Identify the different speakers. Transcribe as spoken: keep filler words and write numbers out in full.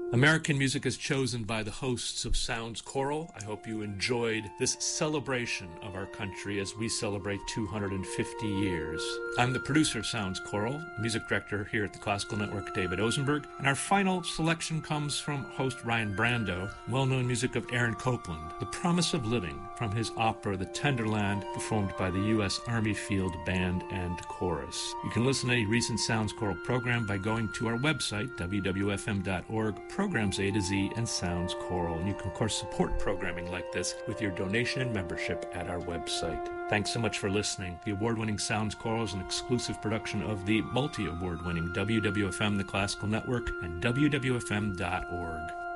Speaker 1: American music is chosen by the hosts of Sounds Choral. I hope you enjoyed this celebration of our country as we celebrate two hundred fifty years. I'm the producer of Sounds Choral, music director here at the Classical Network, David Osenberg, and our final selection comes from host Ryan Brando, well-known music of Aaron Copland, The Promise of Living, from his opera The Tenderland, performed by the U S Army Field Band and Chorus. You can listen to any recent Sounds Choral program by going to our website, w w f m dot org, Programs A to Z, and Sounds Choral. And you can, of course, support programming like this with your donation and membership at our website. Thanks so much for listening. The award-winning Sounds Choral is an exclusive production of the multi-award-winning W W F M, the Classical Network, and w w f m dot org.